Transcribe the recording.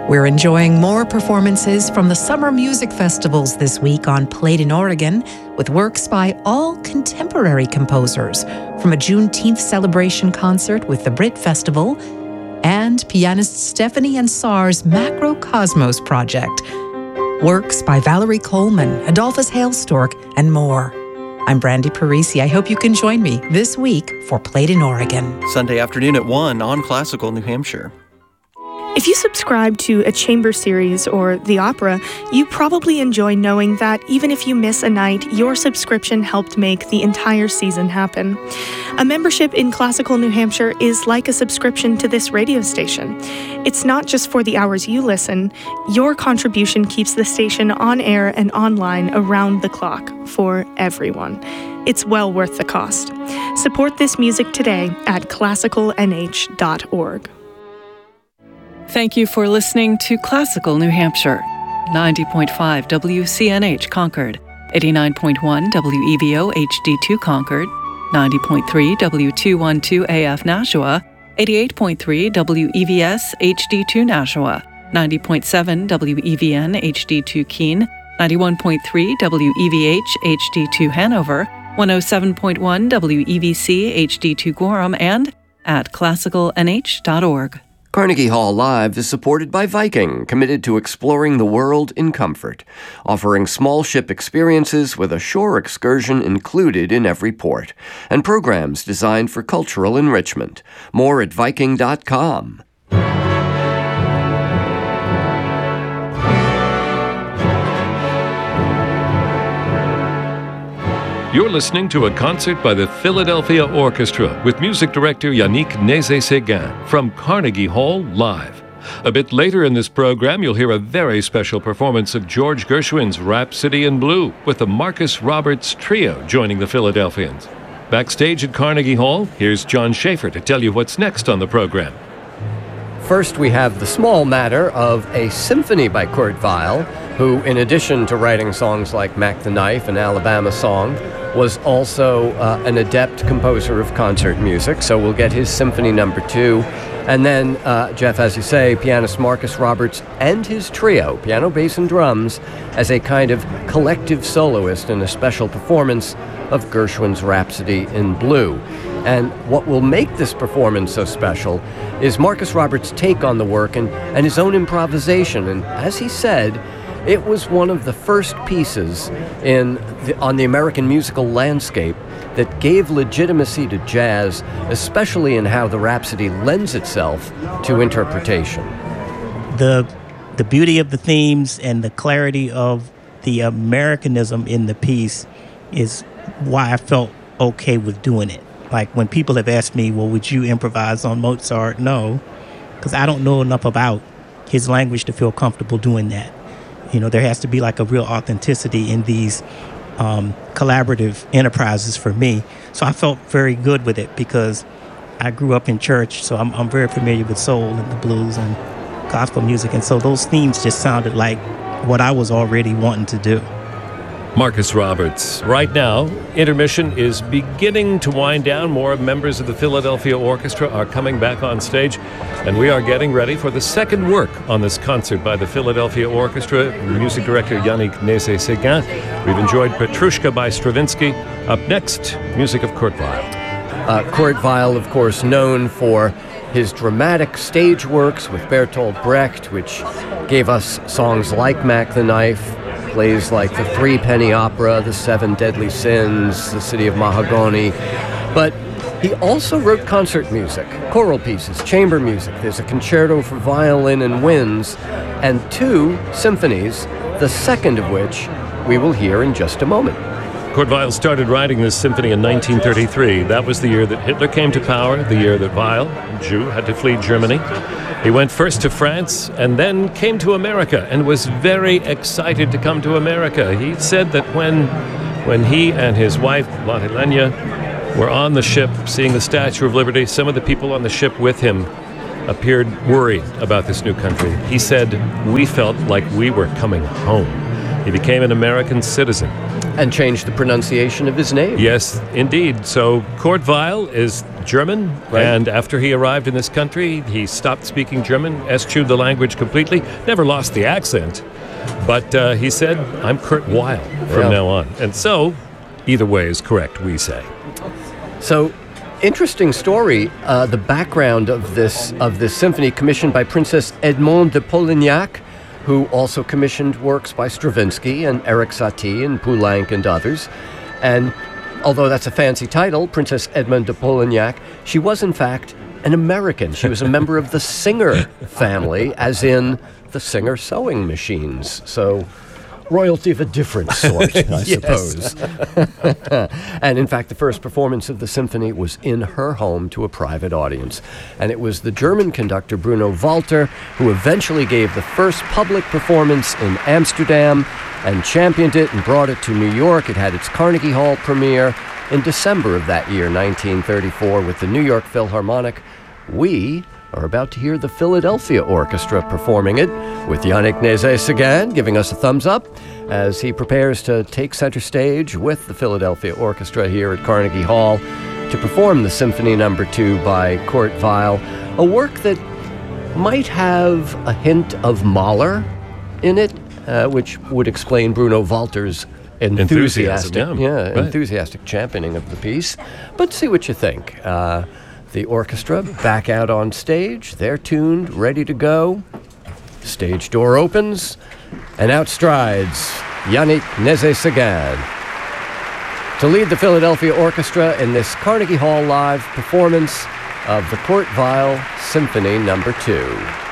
We're enjoying more performances from the Summer Music Festivals this week on Played in Oregon, with works by all contemporary composers, from a Juneteenth celebration concert with the Brit Festival and pianist Stephanie Ansar's Macrocosmos project. Works by Valerie Coleman, Adolphus Hailstork, and more. I'm Brandy Parisi. I hope you can join me this week for Played in Oregon. Sunday afternoon at 1 on Classical New Hampshire. If you subscribe to a chamber series or the opera, you probably enjoy knowing that even if you miss a night, your subscription helped make the entire season happen. A membership in Classical New Hampshire is like a subscription to this radio station. It's not just for the hours you listen. Your contribution keeps the station on air and online around the clock for everyone. It's well worth the cost. Support this music today at classicalnh.org. Thank you for listening to Classical New Hampshire. 90.5 WCNH Concord, 89.1 WEVO HD2 Concord, 90.3 W212 AF Nashua, 88.3 WEVS HD2 Nashua, 90.7 WEVN HD2 Keene, 91.3 WEVH HD2 Hanover, 107.1 WEVC HD2 Gorham, and at classicalnh.org. Carnegie Hall Live is supported by Viking, committed to exploring the world in comfort, offering small ship experiences with a shore excursion included in every port, and programs designed for cultural enrichment. More at Viking.com. You're listening to a concert by the Philadelphia Orchestra with music director Yannick Nézet-Séguin from Carnegie Hall Live. A bit later in this program, you'll hear a very special performance of George Gershwin's Rhapsody in Blue with the Marcus Roberts Trio joining the Philadelphians. Backstage at Carnegie Hall, here's John Schaefer to tell you what's next on the program. First, we have the small matter of a symphony by Kurt Weill, who, in addition to writing songs like Mac the Knife and Alabama Song, was also an adept composer of concert music, so we'll get his Symphony No. 2. And then, Jeff, as you say, pianist Marcus Roberts and his trio, piano, bass, and drums, as a kind of collective soloist in a special performance of Gershwin's Rhapsody in Blue. And what will make this performance so special is Marcus Roberts' take on the work and his own improvisation. And as he said, it was one of the first pieces on the American musical landscape that gave legitimacy to jazz, especially in how the Rhapsody lends itself to interpretation. The beauty of the themes and the clarity of the Americanism in the piece is why I felt okay with doing it. Like when people have asked me, well, would you improvise on Mozart? No, because I don't know enough about his language to feel comfortable doing that. You know, there has to be like a real authenticity in these collaborative enterprises for me. So I felt very good with it because I grew up in church, so I'm very familiar with soul and the blues and gospel music. And so those themes just sounded like what I was already wanting to do. Marcus Roberts. Right now, intermission is beginning to wind down. More members of the Philadelphia Orchestra are coming back on stage, and we are getting ready for the second work on this concert by the Philadelphia Orchestra. Music director Yannick Nézet-Séguin. We've enjoyed Petrushka by Stravinsky. Up next, music of Kurt Weill. Kurt Weill, of course, known for his dramatic stage works with Bertolt Brecht, which gave us songs like Mac the Knife, plays like the Three Penny Opera, The Seven Deadly Sins, The City of Mahagoni. But he also wrote concert music, choral pieces, chamber music. There's a concerto for violin and winds, and 2 symphonies, the second of which we will hear in just a moment. Kurt Weill started writing this symphony in 1933. That was the year that Hitler came to power, the year that Weill, a Jew, had to flee Germany. He went first to France and then came to America and was very excited to come to America. He said that when he and his wife, Lotte Lenya, were on the ship seeing the Statue of Liberty, some of the people on the ship with him appeared worried about this new country. He said, "We felt like we were coming home." He became an American citizen. And changed the pronunciation of his name. Yes, indeed. So Kurt Weill is German, and after he arrived in this country, he stopped speaking German, eschewed the language completely, never lost the accent, but he said, I'm Kurt Weill from now on. And so, either way is correct, we say. So, interesting story, the background of this symphony commissioned by Princess Edmond de Polignac, who also commissioned works by Stravinsky and Erik Satie and Poulenc and others. And although that's a fancy title, Princess Edmond de Polignac, she was in fact an American. She was a member of the Singer family, as in the Singer sewing machines. So royalty of a different sort, I suppose. And in fact, the first performance of the symphony was in her home to a private audience. And it was the German conductor Bruno Walter who eventually gave the first public performance in Amsterdam and championed it and brought it to New York. It had its Carnegie Hall premiere in December of that year, 1934, with the New York Philharmonic. We are about to hear the Philadelphia Orchestra performing it, with Yannick Nézet-Séguin giving us a thumbs up as he prepares to take center stage with the Philadelphia Orchestra here at Carnegie Hall to perform the Symphony No. 2 by Kurt Weill, a work that might have a hint of Mahler in it, which would explain Bruno Walter's enthusiastic championing of the piece. But see what you think. The orchestra back out on stage. They're tuned, ready to go. Stage door opens, and out strides Yannick Nézet-Séguin to lead the Philadelphia Orchestra in this Carnegie Hall Live performance of the Kurt Weill Symphony No. 2.